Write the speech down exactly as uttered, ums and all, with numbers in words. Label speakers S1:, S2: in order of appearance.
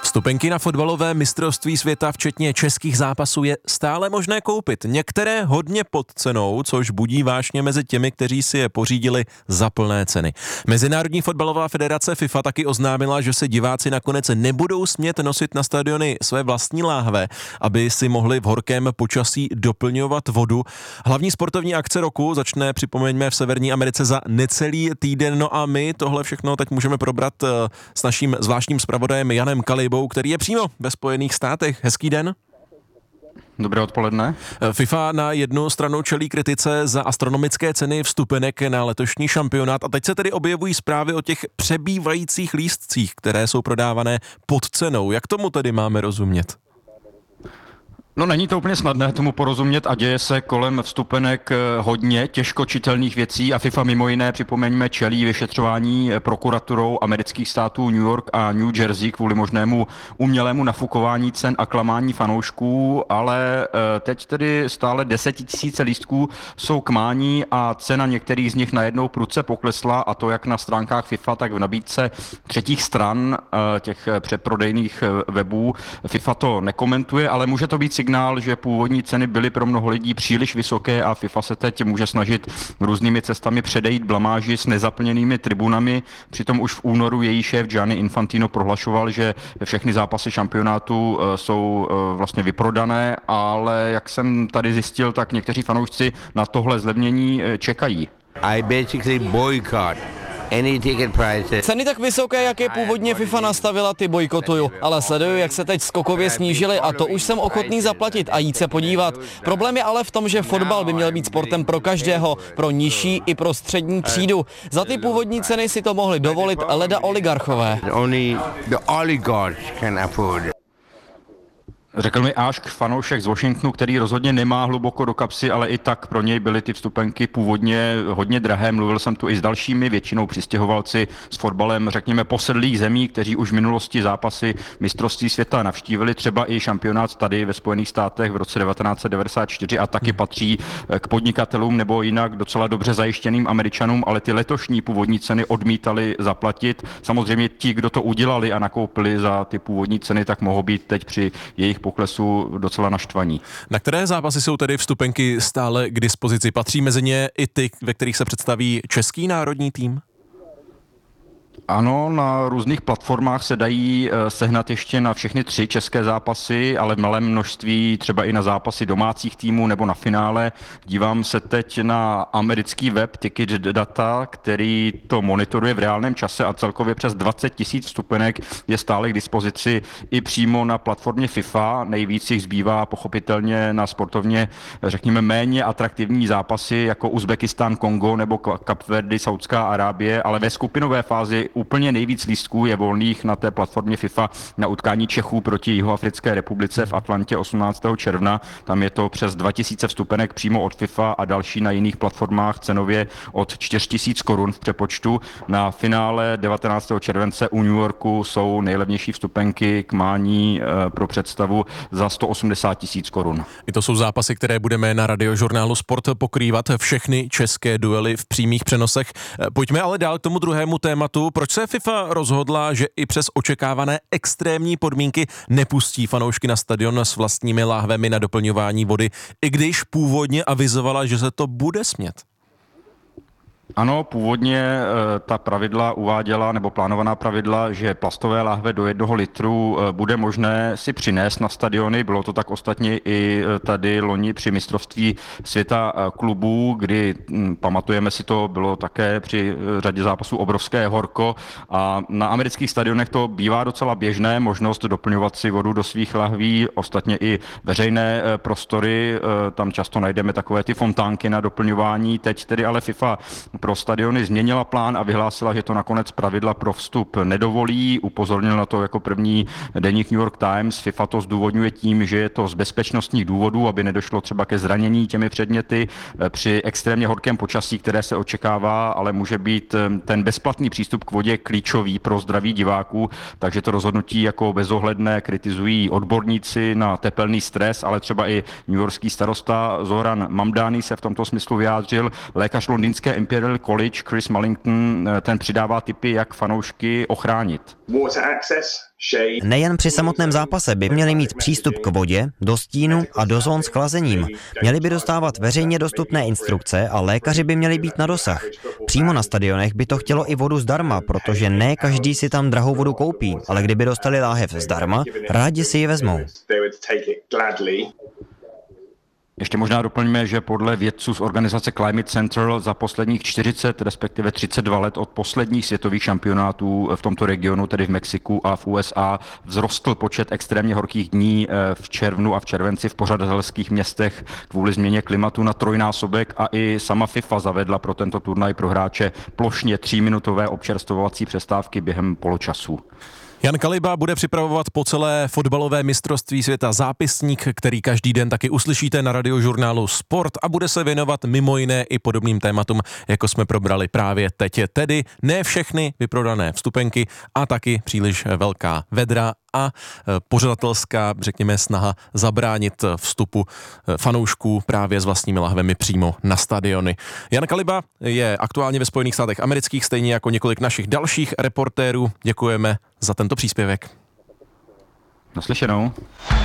S1: Vstupenky na fotbalové mistrovství světa, včetně českých zápasů, je stále možné koupit. Některé hodně pod cenou, což budí vášně mezi těmi, kteří si je pořídili za plné ceny. Mezinárodní fotbalová federace FIFA taky oznámila, že se diváci nakonec nebudou smět nosit na stadiony své vlastní láhve, aby si mohli v horkém počasí doplňovat vodu. Hlavní sportovní akce roku začne, připomeňme, v Severní Americe za necelý týden. No a my tohle všechno teď můžeme probrat s naším zvláštním zpravodajem Janem Kalibou, který je přímo ve Spojených státech. Hezký den.
S2: Dobré odpoledne.
S1: FIFA na jednu stranu čelí kritice za astronomické ceny vstupenek na letošní šampionát a teď se tedy objevují zprávy o těch přebývajících lístcích, které jsou prodávané pod cenou. Jak tomu tedy máme rozumět?
S2: No není to úplně snadné tomu porozumět a děje se kolem vstupenek hodně těžko čitelných věcí a FIFA mimo jiné, připomeňme, čelí vyšetřování prokuraturou amerických států New York a New Jersey kvůli možnému umělému nafukování cen a klamání fanoušků, ale teď tedy stále desetitisíce lístků jsou k mání a cena některých z nich najednou prudce poklesla, a to jak na stránkách FIFA, tak v nabídce třetích stran těch přeprodejných webů. FIFA to nekomentuje, ale může to být signál, že původní ceny byly pro mnoho lidí příliš vysoké a FIFA se teď může snažit různými cestami předejít blamáži s nezaplněnými tribunami. Přitom už v únoru její šéf Gianni Infantino prohlašoval, že všechny zápasy šampionátu jsou vlastně vyprodané, ale jak jsem tady zjistil, tak někteří fanoušci na tohle zlevnění čekají.
S3: I basically boycott any ticket prices.
S4: Ceny tak vysoké, jak je původně FIFA nastavila, ty bojkotuju, ale sleduju, jak se teď skokově snížily a to už jsem ochotný zaplatit a jít se podívat. Problém je ale v tom, že fotbal by měl být sportem pro každého, pro nižší i pro střední třídu. Za ty původní ceny si to mohli dovolit leda oligarchové.
S3: Only the oligarchs can afford it.
S2: Řekl mi Ašk, fanoušek z Washingtonu, který rozhodně nemá hluboko do kapsy, ale i tak pro něj byly ty vstupenky původně hodně drahé. Mluvil jsem tu i s dalšími, většinou přistěhovalci s fotbalem, řekněme, posedlých zemí, kteří už v minulosti zápasy mistrovství světa navštívili, třeba i šampionát tady ve Spojených státech v roce devatenáct set devadesát čtyři a taky patří k podnikatelům nebo jinak docela dobře zajištěným Američanům, ale ty letošní původní ceny odmítali zaplatit. Samozřejmě ti, kdo to udělali a nakoupili za ty původní ceny, tak mohou být teď při jejich poklesu docela naštvaní.
S1: Na které zápasy jsou tedy vstupenky stále k dispozici? Patří mezi ně i ty, ve kterých se představí český národní tým?
S2: Ano, na různých platformách se dají sehnat ještě na všechny tři české zápasy, ale v malém množství třeba i na zápasy domácích týmů nebo na finále. Dívám se teď na americký web Ticket Data, který to monitoruje v reálném čase a celkově přes dvacet tisíc vstupenek je stále k dispozici i přímo na platformě FIFA. Nejvíc jich zbývá pochopitelně na sportovně, řekněme, méně atraktivní zápasy jako Uzbekistán, Kongo nebo Kapverdy, Saudská Arábie, ale ve skupinové fázi úplně nejvíc lístků je volných na té platformě FIFA na utkání Čechů proti Jihoafrické republice v Atlantě osmnáctého června. Tam je to přes dva tisíce vstupenek přímo od FIFA a další na jiných platformách cenově od čtyři tisíce korun v přepočtu. Na finále devatenáctého července u New Yorku jsou nejlevnější vstupenky k mání pro představu za sto osmdesát tisíc korun.
S1: I to jsou zápasy, které budeme na Radiožurnálu Sport pokrývat, všechny české duely v přímých přenosech. Pojďme ale dál k tomu druhému tématu. Proč se FIFA rozhodla, že i přes očekávané extrémní podmínky nepustí fanoušky na stadion s vlastními láhvemi na doplňování vody, i když původně avizovala, že se to bude smět?
S2: Ano, původně e, ta pravidla uváděla, nebo plánovaná pravidla, že plastové lahve do jednoho litru e, bude možné si přinést na stadiony. Bylo to tak ostatně i tady loni při mistrovství světa klubů, kdy, m, pamatujeme si to, bylo také při řadě zápasů obrovské horko a na amerických stadionech to bývá docela běžné, možnost doplňovat si vodu do svých lahví, ostatně i veřejné e, prostory, e, tam často najdeme takové ty fontánky na doplňování. Teď tedy ale FIFA pro stadiony změnila plán a vyhlásila, že to nakonec pravidla pro vstup nedovolí. Upozornil na to jako první deník New York Times. FIFA to zdůvodňuje tím, že je to z bezpečnostních důvodů, aby nedošlo třeba ke zranění těmi předměty při extrémně horkém počasí, které se očekává, ale může být ten bezplatný přístup k vodě klíčový pro zdraví diváků, takže to rozhodnutí jako bezohledné kritizují odborníci na tepelný stres, ale třeba i newyorský starosta Zoran Mamdani se v tomto smyslu vyjádřil. Lékař londýnské Imperial Imperial College Chris Mullington, ten přidává tipy, jak fanoušky ochránit.
S5: Nejen při samotném zápase by měli mít přístup k vodě, do stínu a do zón s chlazením. Měli by dostávat veřejně dostupné instrukce a lékaři by měli být na dosah. Přímo na stadionech by to chtělo i vodu zdarma, protože ne každý si tam drahou vodu koupí, ale kdyby dostali láhev zdarma, rádi si ji vezmou.
S2: Ještě možná doplňme, že podle vědců z organizace Climate Central za posledních čtyřicet, respektive třicet dva let od posledních světových šampionátů v tomto regionu, tedy v Mexiku a v U S A, vzrostl počet extrémně horkých dní v červnu a v červenci v pořadatelských městech kvůli změně klimatu na trojnásobek a i sama FIFA zavedla pro tento turnaj pro hráče plošně tříminutové občerstvovací přestávky během poločasu.
S1: Jan Kaliba bude připravovat po celé fotbalové mistrovství světa zápisník, který každý den taky uslyšíte na radiožurnálu Sport a bude se věnovat mimo jiné i podobným tématům, jako jsme probrali právě teď. Tedy ne všechny vyprodané vstupenky a taky příliš velká vedra a pořadatelská, řekněme, snaha zabránit vstupu fanoušků právě s vlastními lahvemi přímo na stadiony. Jan Kaliba je aktuálně ve Spojených státech amerických, stejně jako několik našich dalších reportérů. Děkujeme za tento příspěvek.
S2: Naslyšenou.